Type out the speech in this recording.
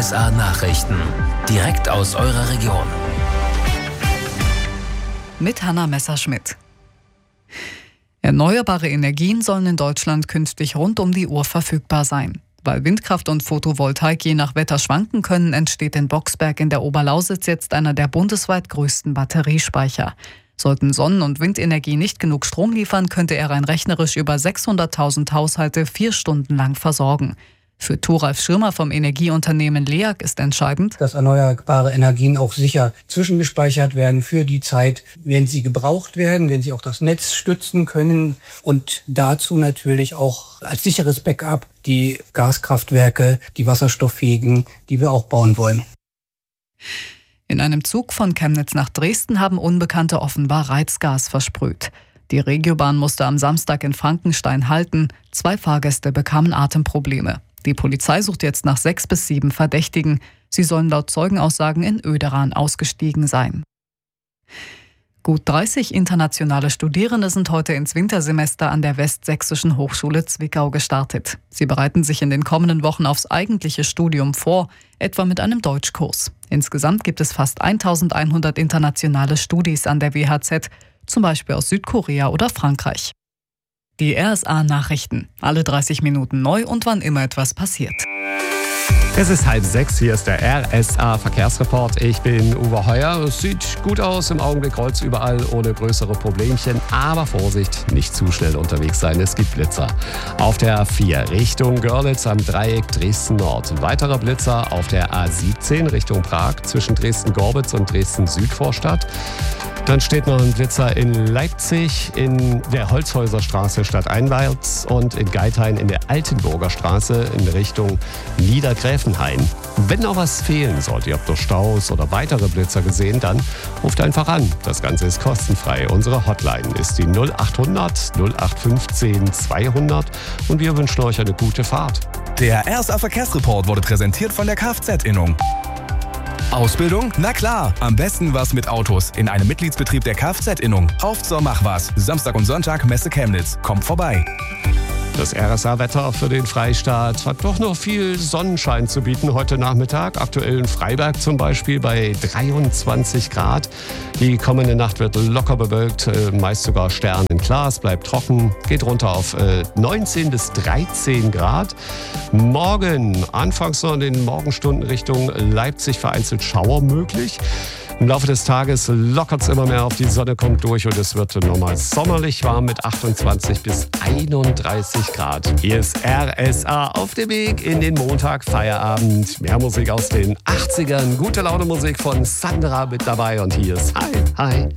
RSA Nachrichten. Direkt aus eurer Region. Mit Hanna Messerschmidt. Erneuerbare Energien sollen in Deutschland künftig rund um die Uhr verfügbar sein. Weil Windkraft und Photovoltaik je nach Wetter schwanken können, entsteht in Boxberg in der Oberlausitz jetzt einer der bundesweit größten Batteriespeicher. Sollten Sonnen- und Windenergie nicht genug Strom liefern, könnte er rein rechnerisch über 600.000 Haushalte 4 Stunden lang versorgen. Für Thoralf Schirmer vom Energieunternehmen LEAG ist entscheidend, dass erneuerbare Energien auch sicher zwischengespeichert werden für die Zeit, wenn sie gebraucht werden, wenn sie auch das Netz stützen können und dazu natürlich auch als sicheres Backup die Gaskraftwerke, die wasserstofffähigen, die wir auch bauen wollen. In einem Zug von Chemnitz nach Dresden haben Unbekannte offenbar Reizgas versprüht. Die Regiobahn musste am Samstag in Frankenstein halten. 2 Fahrgäste bekamen Atemprobleme. Die Polizei sucht jetzt nach 6 bis 7 Verdächtigen. Sie sollen laut Zeugenaussagen in Oederan ausgestiegen sein. Gut 30 internationale Studierende sind heute ins Wintersemester an der Westsächsischen Hochschule Zwickau gestartet. Sie bereiten sich in den kommenden Wochen aufs eigentliche Studium vor, etwa mit einem Deutschkurs. Insgesamt gibt es fast 1100 internationale Studis an der WHZ, zum Beispiel aus Südkorea oder Frankreich. Die RSA-Nachrichten. Alle 30 Minuten neu und wann immer etwas passiert. Es ist 5:30, hier ist der RSA-Verkehrsreport. Ich bin Uwe Heuer. Es sieht gut aus, im Augenblick rollt es überall ohne größere Problemchen. Aber Vorsicht, nicht zu schnell unterwegs sein, es gibt Blitzer. Auf der 4 Richtung Görlitz am Dreieck Dresden-Nord. Ein weiterer Blitzer auf der A17 Richtung Prag zwischen Dresden-Gorbitz und Dresden-Südvorstadt. Dann steht noch ein Blitzer in Leipzig in der Holzhäuserstraße stadteinwärts und in Geithain in der Altenburger Straße in Richtung Niedergräfenhain. Wenn noch was fehlen sollte, ihr habt durch Staus oder weitere Blitzer gesehen, dann ruft einfach an. Das Ganze ist kostenfrei. Unsere Hotline ist die 0800 0815 200 und wir wünschen euch eine gute Fahrt. Der RSA Verkehrsreport wurde präsentiert von der Kfz-Innung. Ausbildung? Na klar, am besten was mit Autos in einem Mitgliedsbetrieb der Kfz-Innung. Auf zur Machwas, Samstag und Sonntag Messe Chemnitz. Kommt vorbei. Das RSA-Wetter für den Freistaat hat doch noch viel Sonnenschein zu bieten heute Nachmittag. Aktuell in Freiberg zum Beispiel bei 23 Grad. Die kommende Nacht wird locker bewölkt, meist sogar sternenklar. Es bleibt trocken, geht runter auf 19 bis 13 Grad. Morgen, anfangs noch in den Morgenstunden Richtung Leipzig vereinzelt Schauer möglich. Im Laufe des Tages lockert es immer mehr auf, die Sonne kommt durch und es wird nochmal sommerlich warm mit 28 bis 31 Grad. Hier ist RSA auf dem Weg in den Montag, Feierabend. Mehr Musik aus den 80ern, gute Laune Musik von Sandra mit dabei und hier ist Hi.